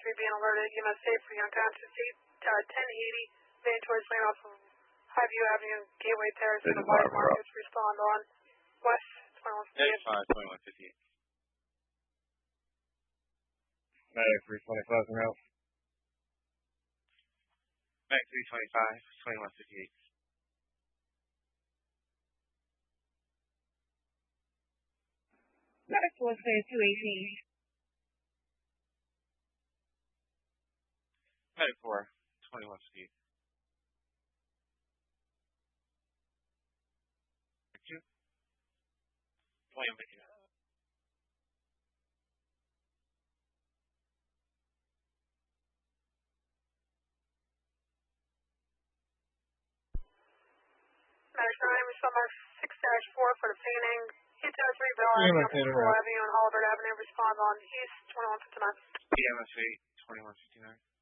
being alerted. EMS safe for the unconscious seat. 1080, van towards lane off of Highview Avenue, Gateway Terrace, and the White Markets. Respond on West 2158. 2158. Medic 325 en route. Medic 325, 2158. Medic 218. Medic 4, 2158. Medic 2, 2159. Medic 9, respond by 6-4 for the painting. 803 Bell Avenue, Control Avenue, and Holbert Avenue. Respond on East 2159. EMS 8, 2159.